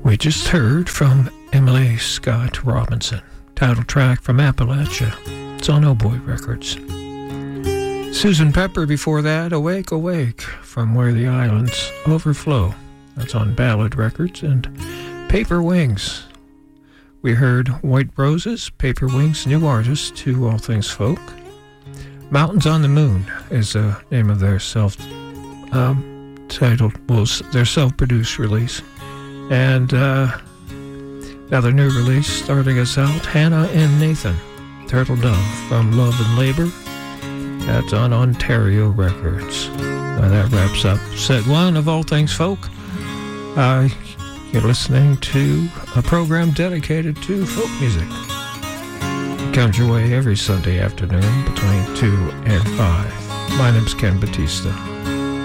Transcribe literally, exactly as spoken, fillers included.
We just heard from Emily Scott Robinson, title track from Appalachia. It's on Oh Boy Records. Susan Pepper before that, Awake, Awake, from Where the Islands Overflow. That's on Ballad Records. And Paper Wings. We heard White Roses, Paper Wings, new artist to All Things Folk. Mountains on the Moon is the name of their self um, titled, well, their self-produced release. And uh, another new release starting us out, Hannah and Nathan, Turtle Dove from Love and Labor. That's on Ontario Records. Uh, that wraps up set one of All Things Folk. Uh, you're listening to a program dedicated to folk music. It comes your way every Sunday afternoon between two and five. My name's Ken Batista.